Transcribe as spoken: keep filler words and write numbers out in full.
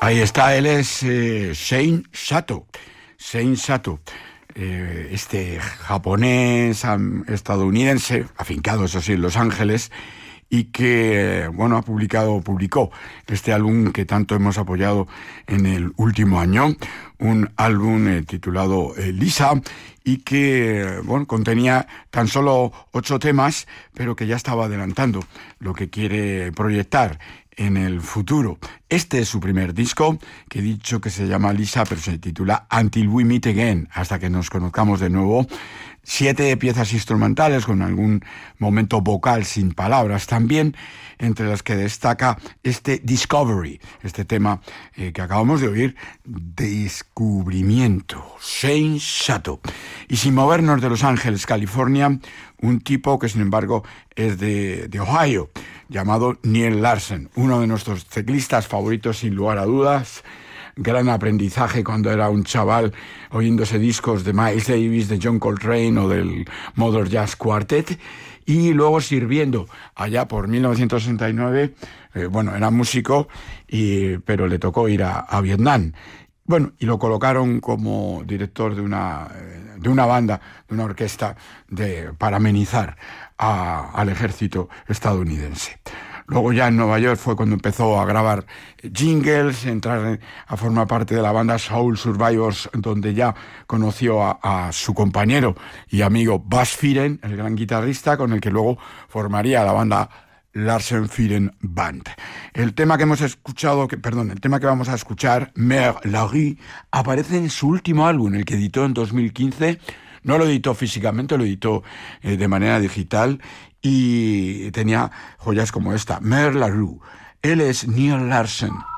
Ahí está, él es eh, Shane Sato. Shane Sato, eh, este japonés um, estadounidense, afincado, eso sí, en Los Ángeles, y que, bueno, ha publicado, publicó este álbum que tanto hemos apoyado en el último año, un álbum eh, titulado eh, Lisa, y que, bueno, contenía tan solo ocho temas, pero que ya estaba adelantando lo que quiere proyectar en el futuro. Este es su primer disco, que he dicho que se llama Lisa, pero se titula Until We Meet Again, hasta que nos conozcamos de nuevo. Siete piezas instrumentales con algún momento vocal sin palabras también, entre las que destaca este Discovery, este tema eh, que acabamos de oír, Descubrimiento, Shane Sato. Y sin movernos de Los Ángeles, California, un tipo que sin embargo es de, de Ohio, llamado Niall Larsen, uno de nuestros teclistas favoritos sin lugar a dudas. Gran aprendizaje cuando era un chaval oyéndose discos de Miles Davis, de John Coltrane o del Modern Jazz Quartet, y luego sirviendo allá por mil novecientos sesenta y nueve, eh, bueno, era músico, y, pero le tocó ir a, a Vietnam. Bueno, y lo colocaron como director de una, de una banda, de una orquesta de, para amenizar a, al ejército estadounidense. Luego ya en Nueva York fue cuando empezó a grabar jingles, entrar a formar parte de la banda Soul Survivors, donde ya conoció a, a su compañero y amigo Buzz Fearon, el gran guitarrista, con el que luego formaría la banda Larsen Fearon Band. El tema que hemos escuchado, que, perdón, el tema que vamos a escuchar, Mère la Rue, aparece en su último álbum, el que editó en dos mil quince. No lo editó físicamente, lo editó eh, de manera digital, y tenía joyas como esta, Mère la Rue. Él es Niall Larsen.